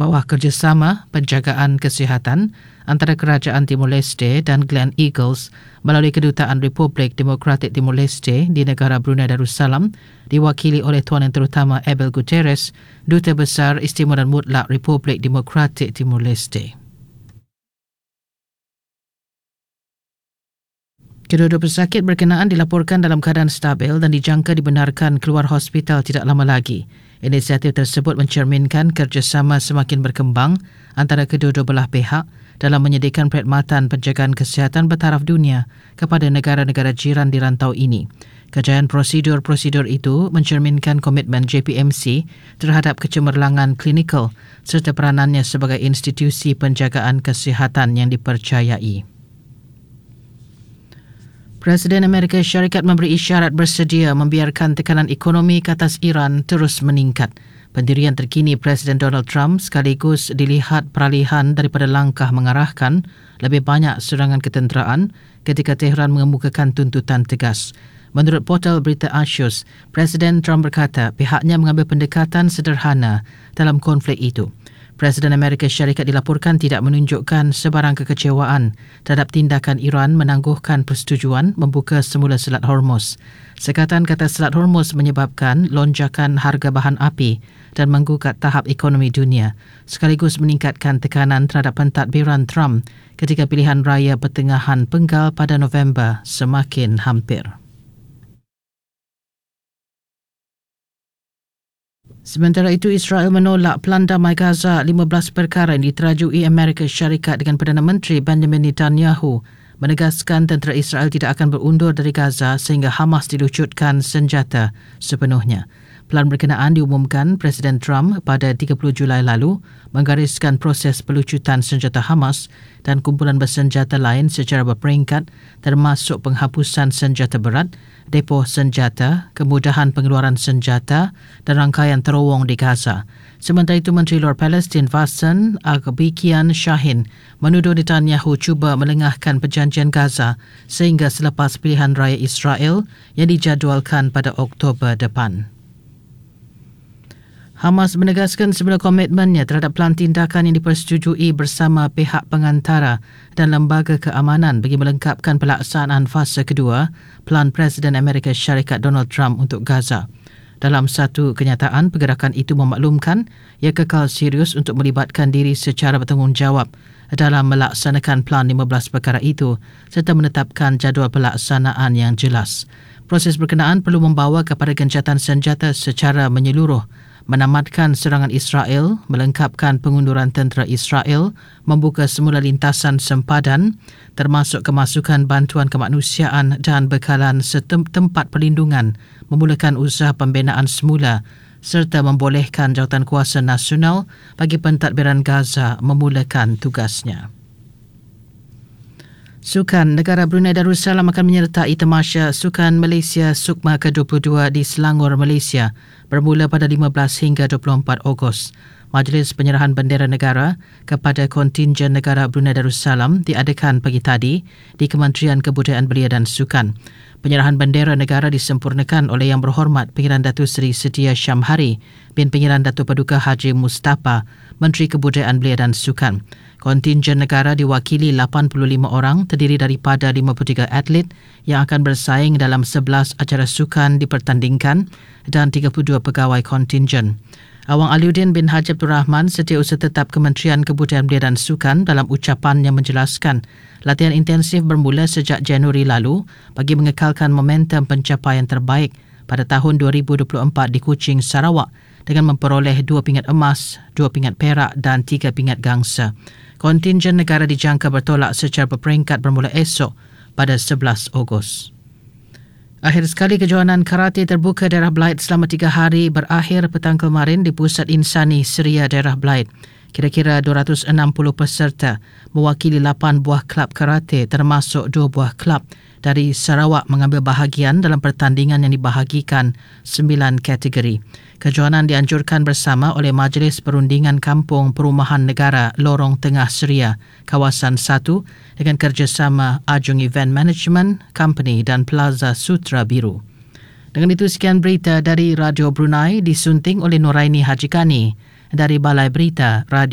bawah kerjasama penjagaan kesihatan antara Kerajaan Timor Leste dan Glen Eagles melalui Kedutaan Republik Demokratik Timor Leste di negara Brunei Darussalam, diwakili oleh Tuan Yang Terutama Abel Gutierrez, Duta Besar Istimewa dan Mutlak Republik Demokratik Timor Leste. Kedua-dua pesakit berkenaan dilaporkan dalam keadaan stabil dan dijangka dibenarkan keluar hospital tidak lama lagi. Inisiatif tersebut mencerminkan kerjasama semakin berkembang antara kedua-dua belah pihak dalam menyediakan perkhidmatan penjagaan kesihatan bertaraf dunia kepada negara-negara jiran di rantau ini. Kejayaan prosedur-prosedur itu mencerminkan komitmen JPMC terhadap kecemerlangan klinikal serta peranannya sebagai institusi penjagaan kesihatan yang dipercayai. Presiden Amerika Syarikat memberi isyarat bersedia membiarkan tekanan ekonomi ke atas Iran terus meningkat. Pendirian terkini Presiden Donald Trump sekaligus dilihat peralihan daripada langkah mengarahkan lebih banyak serangan ketenteraan ketika Tehran mengemukakan tuntutan tegas. Menurut portal berita Axios, Presiden Trump berkata pihaknya mengambil pendekatan sederhana dalam konflik itu. Presiden Amerika Syarikat dilaporkan tidak menunjukkan sebarang kekecewaan terhadap tindakan Iran menangguhkan persetujuan membuka semula Selat Hormuz. Sekatan kata Selat Hormuz menyebabkan lonjakan harga bahan api dan menggugat tahap ekonomi dunia, sekaligus meningkatkan tekanan terhadap pentadbiran Trump ketika pilihan raya pertengahan penggal pada November semakin hampir. Sementara itu, Israel menolak pelan damai Gaza 15 perkara yang diterajui Amerika Syarikat dengan Perdana Menteri Benjamin Netanyahu menegaskan tentera Israel tidak akan berundur dari Gaza sehingga Hamas dilucutkan senjata sepenuhnya. Pelan berkenaan diumumkan Presiden Trump pada 30 Julai lalu menggariskan proses pelucutan senjata Hamas dan kumpulan bersenjata lain secara berperingkat termasuk penghapusan senjata berat, depo senjata, kemudahan pengeluaran senjata dan rangkaian terowong di Gaza. Sementara itu, Menteri Luar Palestin Vassan Agbikian Shahin menuduh Netanyahu cuba melengahkan perjanjian Gaza sehingga selepas pilihan raya Israel yang dijadualkan pada Oktober depan. Hamas menegaskan semula komitmennya terhadap pelan tindakan yang dipersetujui bersama pihak pengantara dan lembaga keamanan bagi melengkapkan pelaksanaan fasa kedua pelan Presiden Amerika Syarikat Donald Trump untuk Gaza. Dalam satu kenyataan, pergerakan itu memaklumkan ia kekal serius untuk melibatkan diri secara bertanggungjawab dalam melaksanakan pelan 15 perkara itu serta menetapkan jadual pelaksanaan yang jelas. Proses berkenaan perlu membawa kepada gencatan senjata secara menyeluruh, menamatkan serangan Israel, melengkapkan pengunduran tentera Israel, membuka semula lintasan sempadan, termasuk kemasukan bantuan kemanusiaan dan bekalan setempat perlindungan, memulakan usaha pembinaan semula serta membolehkan Jawatan Kuasa Nasional bagi pentadbiran Gaza memulakan tugasnya. Sukan, negara Brunei Darussalam akan menyertai tamasya Sukan Malaysia Sukma ke-22 di Selangor, Malaysia bermula pada 15 hingga 24 Ogos. Majlis penyerahan bendera negara kepada kontingen negara Brunei Darussalam diadakan pagi tadi di Kementerian Kebudayaan Belia dan Sukan. Penyerahan bendera negara disempurnakan oleh Yang Berhormat Pengiran Datuk Seri Setia Syamhari bin Pengiran Datuk Paduka Haji Mustafa, Menteri Kebudayaan Belia dan Sukan. Kontingen negara diwakili 85 orang terdiri daripada 53 atlet yang akan bersaing dalam 11 acara sukan dipertandingkan dan 32 pegawai kontingen. Awang Aliuddin bin Haji Abdul Rahman, Setiausaha Tetap Kementerian Kebudayaan Belia dan Sukan, dalam ucapannya menjelaskan latihan intensif bermula sejak Januari lalu bagi mengekalkan momentum pencapaian terbaik pada tahun 2024 di Kuching, Sarawak dengan memperoleh 2 pingat emas, 2 pingat perak dan 3 pingat gangsa. Kontingen negara dijangka bertolak secara berperingkat bermula esok pada 11 Ogos. Akhir sekali, kejohanan karate terbuka daerah Blyth selama 3 hari berakhir petang kemarin di Pusat Insani Seria daerah Blyth. Kira-kira 260 peserta mewakili 8 buah kelab karate termasuk 2 buah kelab dari Sarawak mengambil bahagian dalam pertandingan yang dibahagikan 9 kategori. Kejohanan dianjurkan bersama oleh Majlis Perundingan Kampung Perumahan Negara Lorong Tengah Seria, Kawasan 1 dengan kerjasama Ajung Event Management Company dan Plaza Sutra Biru. Dengan itu, sekian berita dari Radio Brunei disunting oleh Nuraini Haji Kani dari Balai Berita Radio